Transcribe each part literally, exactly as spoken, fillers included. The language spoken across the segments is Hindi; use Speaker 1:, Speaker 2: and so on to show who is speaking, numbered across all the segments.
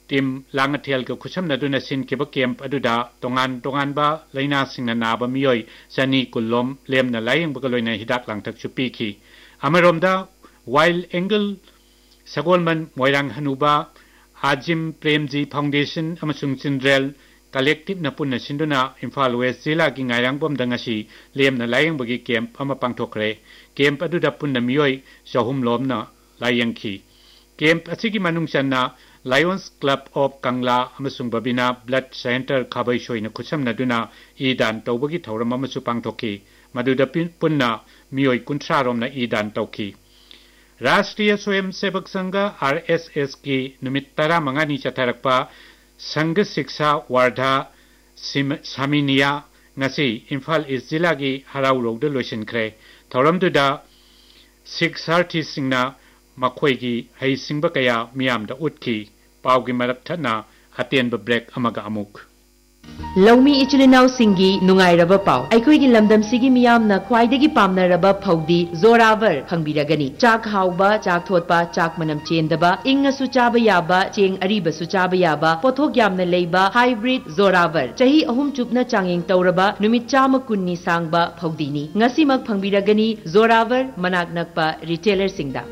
Speaker 1: टीम लांगथेल के खुसम नदुना सिन के कैंप अदुदा तोंगान तोंगान बा लाइना सिंगना नाबा मियोय Sunny कुल्लोम Lemna lying बगलोइना हिदाक लांगथक चुपीखी अमरोमदा wild angle सगोलमन Moirang हनुबा आजिम Premji foundation अमसुंग चिंड्रेल collective नपुन सिंधुना Imphal waste जिला की गायरंगबम दंगसी लेमना लायंग बगी कैंप अमा पांगथोखरे कैंप अदुदा पुन्ना मियोय चहुम लोमना लायंगखी कैंप असिगी मनुंग चन्ना Lions club of Kangla अमसुंग Babina blood centre खाबै सोइना खुसम नदुना ईदान तौबगी थौरम अमसु पांगथोखी मदुदा पुन्ना मियोय कुंथ्रा रोमना ईदान तौखी राष्ट्रीय Swayamsevak Sangh R S S की नुमित तरा मंगानी चथरकपा संघ शिक्षा वार्धा सामिनिया ngasi Imphal East जिला की हराउ रोड लोइसिनख्रे थौरमदुदा शिक्षार्थी सिंगना मखोइगी हई सिंगबा कया मियामदा उतखी पावगी मरक थना अतेनब ब्रेक अमगा अमुक
Speaker 2: लौमी इचिलिनाउ सिंगी नुंगाइरबा पाव अखोइगी लमदम सिगी मियामना ख्वाइदगी पामनरबा फौदी जोरावर खंगबिरगनी चाक हाउबा चाक थोतपा चाक मनम चेंदबा इंगसु चाबा याबा चेंग अरीबसु चाबा याबा पोथोक यामना लेबा हाइब्रिड जोरावर चही अहुम चुपना चांगिंग तौरबा नुमित चाम कुन्नी सांगबा फौदीनी ngasimak phangbiragani जोरावर मनाक नकपा रिटेलर सिंगदा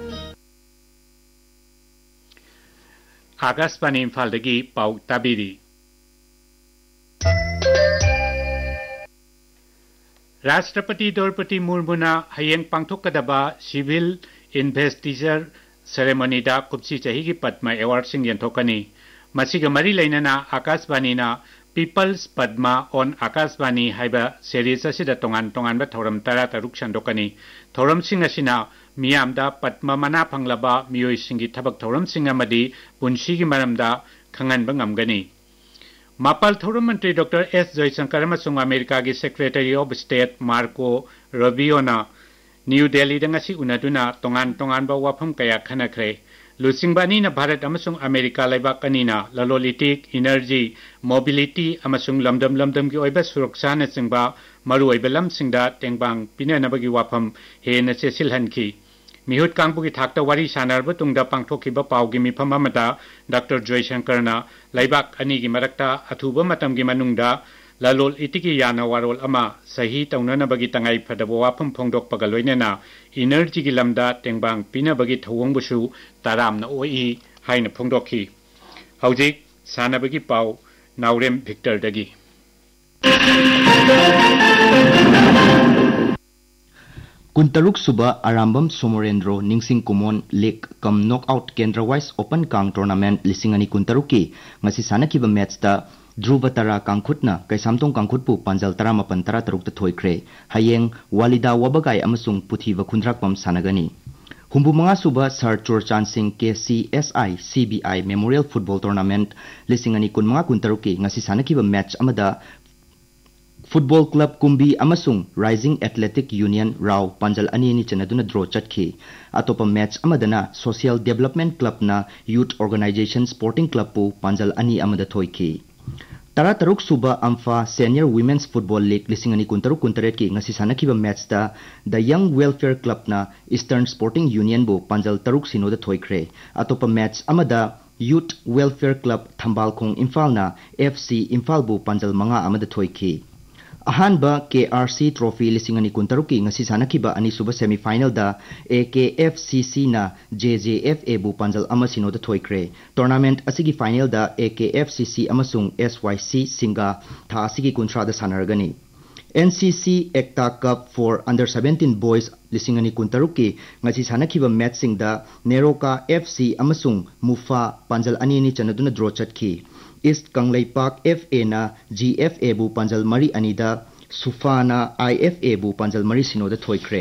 Speaker 1: आकाशवाणी इम्फालदगी पाउ ताबिरी राष्ट्रपति द्रौपदी मुर्मुना हयेंग पांगथोकदबा सिविल इन्वेस्टिगर सेरेमनीदा कुप्सी चहीगी पद्मा अवार्ड सिंग यंथोकनी मसिगा मरी लेनना आकाशवाणीना peoples Padma on Akashvani हाइबा series असिदा तोंगान तोंगानबा थौरम तरा तरुक संदोकनी थौरम सिंग असिना मियामदा पद्मा मना फंगलबा मियोय सिंगी थबक थौरम सिंग अमदी पुंसीगी मरमदा खंगनबा ngamgani मापल थौरम मंत्री डॉक्टर एस जयशंकर अमसुंग अमेरिका की secretary of state Marco रूबियोना new Delhi दंगसी उनदुना तोंगान तोंगानबा वाफम कया खनखरे लुसिंगबानी न भारत अमसुंग अमेरिका लेबाक अनीना ललोलिटिक एनर्जी मोबिलिटी अमसुंग लमदम लमदम की ओइबा सुरक्षा न सिंगबा मरु ओइबा लमसिंगदा तेंगबांग पिननबगी वाफम हेन सेसिलहनखी मिहुत कांगपु की थाक्ता वारी सानरब तुंगदा पांगथोखिबा पावगी मिफम अमदा डॉक्टर जयशंकरना लैबाक अनी की मरक्ता अथुबा मतम की मनुंगदा ललोल इतिकी याना वारोल अमा सही तौननबगी तंगाई फदबो वाफम फोंदोकपगा लोइनेना एनर्जी की लमदा तेंगबांग पिनबगी थौवंगबुसु तारामना ओई हाइन फोंदोखी हौजिक सानबगी पाव नाउरेम विक्टर दगी
Speaker 3: कुंतरुक सुबह आरामबम सोमोरेंद्रो निंगसिंग कुमोन लीग कम नॉकआउट केंद्र वाइस ओपन कांग टूर्नामेंट लिसिंग अनि कुंतरुक की ngasi sanakhiba मैच ता ध्रुव तरा कांगखुटना कैसामतोंग कांगखुटपु पांजल तरा मपन तरा तरुक त थोइख्रे हयेंग वालिदा वबगाई अमसुंग पुथिव खुंद्राकपम सानगनी हुम्बुमंगा सुबह सर चोरचान सिंह के C S I C B I memorial football tournament लिसिंग अनि कुनमंगा कुंतरुक की ngasi sanakhiba match अमदा football club Kunbi अमसुंग rising athletic union Rao पांजल अनि नि चनदुना ड्रॉ चटखी अतोप मैच अमदना सोशल डेवलपमेंट क्लब ना यूथ ऑर्गेनाइजेशन स्पोर्टिंग क्लब पु पांजल अनि अमद थोइखी तरा तरुक सुबह अम्फा सीनियर वुमेन्स फुटबॉल लीग लिसिंग अनि कुंतरुक कुंतरेट की ngasi sanakhiba मैच ता द यंग वेलफेयर क्लब ना ईस्टर्न स्पोर्टिंग यूनियन बु पांजल तरुक सिनोद थोइख्रे अतोप match अमदा youth welfare club थंबालखोंग Imphal ना एफसी इम्फाल बु पांजल मंगा अमद थोइखी अहानबा के आर सी ट्रॉफी लिसिंग अनि कुंतरुक की ngasi sanakhiba ani suba semi-final da A K F C C na J J F A bu panjal ama sino da thoikre tournament asigi final da A K F C C amasung S Y C singa tha asigi kunthra da sanargani N C C Ekta Cup for under seventeen boys लिसिंग अनि कुंतरुक की ngasi sanakhiba match sing da Neroka F C amasung Mufa panjal ani ni chanaduna draw chatki East Kanglaipak F A na G F A bu panjal mari anida Sufana I F A bu panjal mari sino da thoikre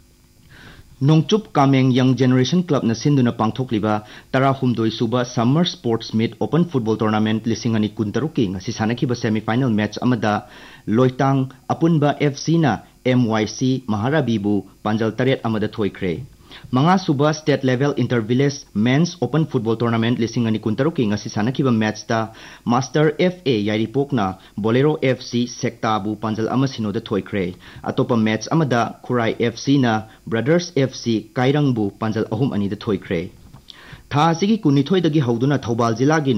Speaker 3: Nongchup Kameng Young Generation Club na sinduna pangthokliba tara humdoi suba Summer Sports Meet Open Football Tournament lising ani kuntaruk ki ngasi sanakhiba semi-final match amada Loitang Apunba F C na M Y C Maharabi bu panjal taret amada thoikre Mga suba state level inter-village men's open football tournament lising ani kuntaruk ki ngasi sanakhiba match ta Master F A Yairipok na Bolero F C Sekta bu panjal ama sino da thoikre atopa match amada Khurai F C na Brothers F C Kairang bu panjal ahum ani da thoikre tha sigi kunithoi dagi hauduna Thobal jila gi